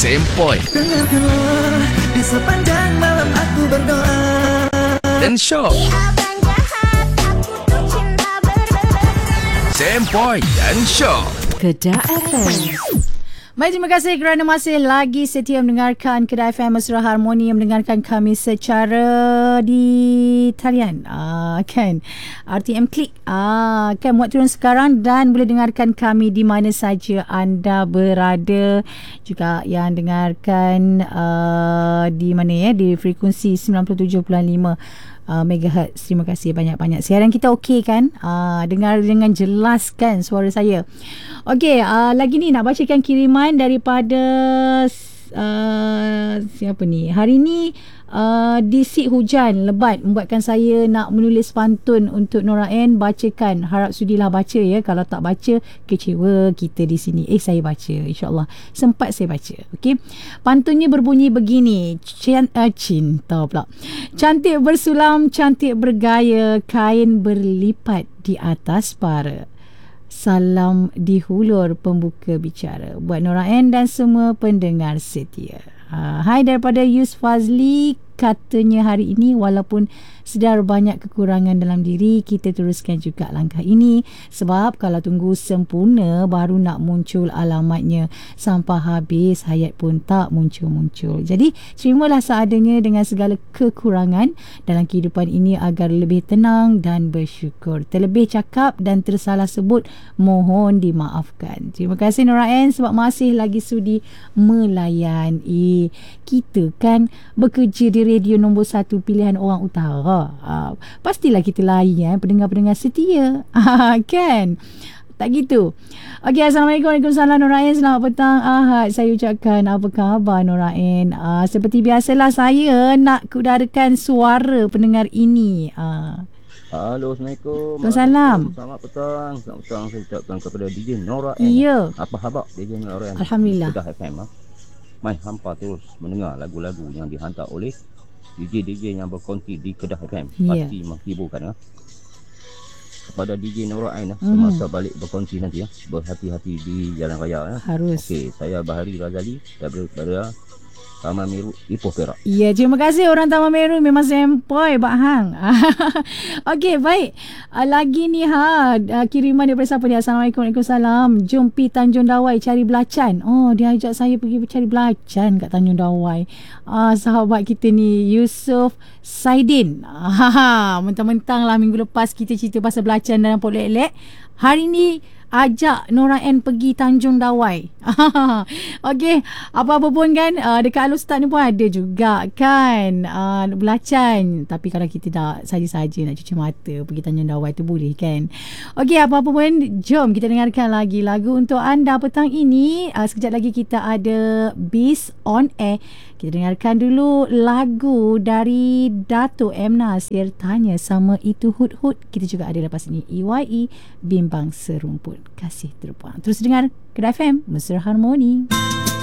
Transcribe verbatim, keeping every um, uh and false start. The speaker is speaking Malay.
Sempoi. Dengarkanlah di sepanjang malam aku berdoa. Dan Syok. Sempoi dan Syok. Kedah F M. Baik, terima kasih kerana masih lagi setia mendengarkan Kedah F M Mesra Harmoni, yang mendengarkan kami secara di talian. Ah, kan? R T M Klik. Ah, kan muat turun sekarang, dan boleh dengarkan kami di mana saja anda berada. Juga yang dengarkan uh, di mana ya, di frekuensi sembilan puluh tujuh perpuluhan lima Uh, megahertz. Terima kasih banyak-banyak. Siaran kita okey kan? Uh, dengar dengan jelas kan suara saya? Okey, uh, lagi ni nak bacakan kiriman daripada uh, siapa ni? Hari ni uh, disik hujan lebat membuatkan saya nak menulis pantun untuk Nora N. Bacakan. Harap sudilah baca ya. Kalau tak baca, kecewa kita di sini. Eh, saya baca. InsyaAllah sempat saya baca. Okey. Pantunnya berbunyi begini. Cint- uh, cinta pula. Cantik bersulam, cantik bergaya, kain berlipat di atas para. Salam di hulur pembuka bicara buat Nora N dan semua pendengar setia. Uh, hai daripada Yus Fazli. Katanya hari ini walaupun sedar banyak kekurangan dalam diri, kita teruskan juga langkah ini, sebab kalau tunggu sempurna baru nak muncul alamatnya. Sampai habis hayat pun tak muncul-muncul. Jadi terimalah seadanya dengan segala kekurangan dalam kehidupan ini agar lebih tenang dan bersyukur. Terlebih cakap dan tersalah sebut, mohon dimaafkan. Terima kasih Nora N sebab masih lagi sudi melayan. Eh, kita kan bekerja di radio nombor satu pilihan orang utara. Uh, pastilah kita layan pendengar-pendengar setia. Kan? Tak gitu. Okey, Assalamualaikum. Waalaikumsalam Nora N. Selamat petang Ahad. Saya ucapkan apa khabar Nora N. Uh, seperti biasalah saya nak kudarakan suara pendengar ini. Uh, Halo, Assalamualaikum. Waalaikumsalam. Selamat petang. Selamat petang saya ucapkan kepada D J Nora N. Ya. Apa khabar D J Nora N? Alhamdulillah. Kedah F M. Ha? Mai hampa terus mendengar lagu-lagu yang dihantar oleh D J-D J yang berkonti di Kedah F M. Yeah. Pasti menghiburkan. Ha? Kepada D J Nora N, Mm. semasa balik berkonti nanti, ya, berhati-hati di jalan raya. Ya. Harus. Okey, saya Bahari Razali daripada Taman Meru, Ipoh Perak. Ya, terima kasih orang Taman Meru. Memang sempoi Pak Hang. Okey, baik. Uh, lagi ni ha, uh, kiriman daripada siapa ni? Assalamualaikum. Waalaikumsalam. Jom pi Tanjung Dawai cari belacan. Oh, dia ajak saya pergi cari belacan kat Tanjung Dawai. Uh, sahabat kita ni Yusuf Saidin. Uh, mentang-mentang lah minggu lepas kita cerita pasal belacan dan pok lek-lek. Hari ni ajak Nora N pergi Tanjung Dawai. Okey, apa-apa pun kan, uh, dekat Alustad ni pun ada juga kan uh, belacan. Tapi kalau kita tak saja-saja nak cuci mata pergi Tanjung Dawai tu boleh kan. Okey, apa-apa pun jom kita dengarkan lagi lagu untuk anda petang ini. uh, Sekejap lagi kita ada Bis on Air. Kita dengarkan dulu lagu dari Dato' M. Nasir, Tanya Sama Itu Hut-Hut. Kita juga ada lepas ini E Y E, Bimbang Serumput. Kasih terpuang. Terus dengar Kedah F M Mesra Harmoni.